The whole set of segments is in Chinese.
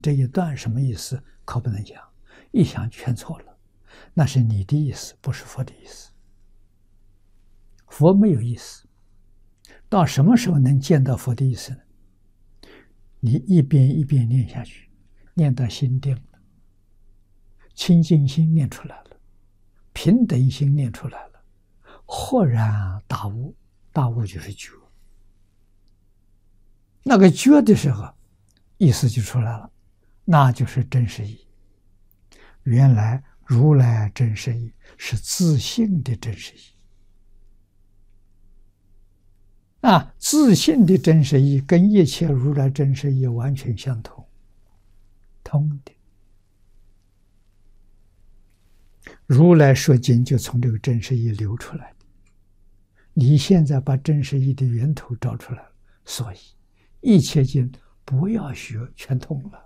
这一段什么意思？可不能讲，一想全错了，那是你的意思，不是佛的意思。佛没有意思，到什么时候能见到佛的意思呢？你一遍一遍念下去，念到心定了，清净心念出来了，平等心念出来了，豁然大悟，大悟就是觉。那个觉的时候，意思就出来了，那就是真实义。原来如来真实义是自性的真实义啊，自性的真实义跟一切如来真实义完全相同，通的。如来说经就从这个真实义流出来的。你现在把真实义的源头找出来了，所以一切经不要学，全通了。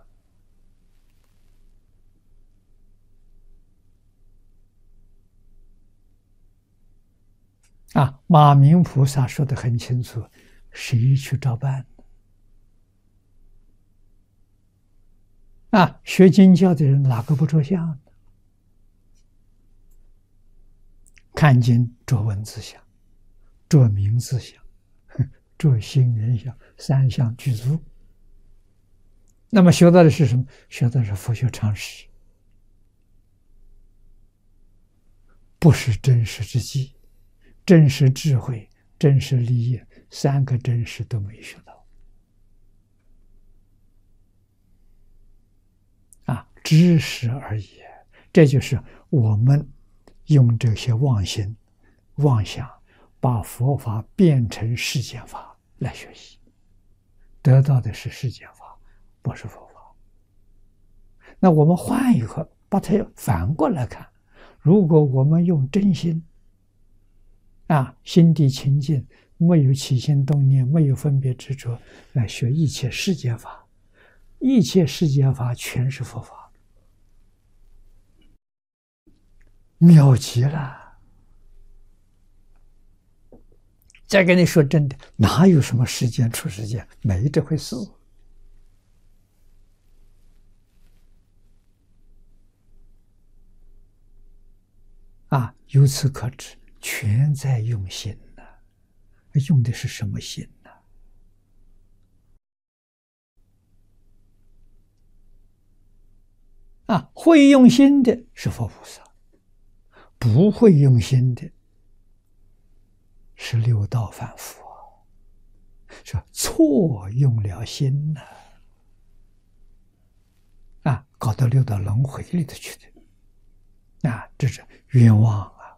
啊，马明菩萨说得很清楚，谁去照办？啊，学经教的人哪个不着相呢？看经着文字相，着名字相，着心缘相，三相具足。那么学到的是什么？学到的是佛学常识，不是真实之际。真实智慧、真实利益，三个真实都没学到。啊，知识而已。这就是我们用这些妄心、妄想，把佛法变成世间法来学习，得到的是世间法，不是佛法。那我们换一个，把它反过来看，如果我们用真心，啊，心地清净，没有起心动念，没有分别执着，来学一切世间法，一切世间法全是佛法，妙极了。再跟你说真的，哪有什么世间出世间，没这回事。啊，由此可知，全在用心呢。用的是什么心呢？啊，会用心的是佛菩萨，不会用心的是六道凡夫，说错用了心呢，啊，搞到六道轮回里头去的，啊，这是冤枉啊！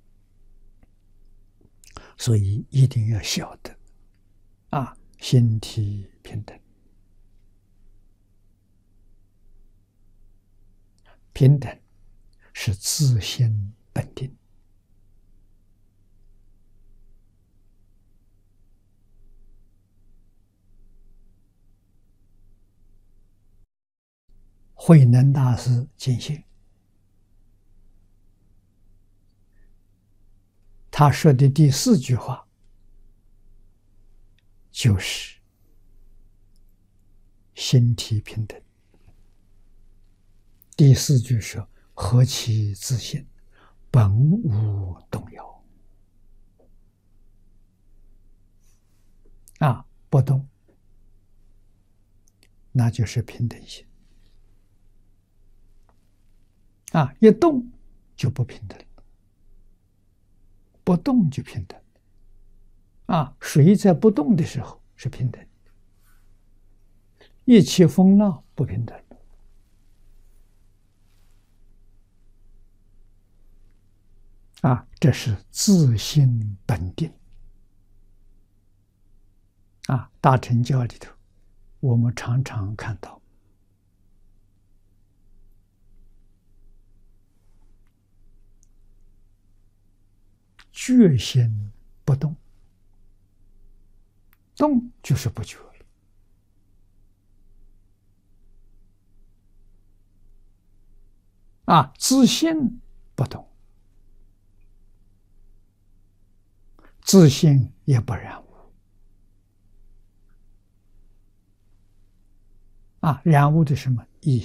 所以一定要晓得，啊，心体平等，平等是自心本定。慧能大师见性，他说的第4句话就是心体平等。第4句是何其自性，本无动摇。啊，不动，那就是平等心。啊，一动就不平等，不动就平等。啊，水在不动的时候是平等，一起风浪不平等。啊，这是自性本定。啊，大乘教里头，我们常常看到觉心不动，动就是不觉了。啊，自性不动，自性也不染污。 染污的什么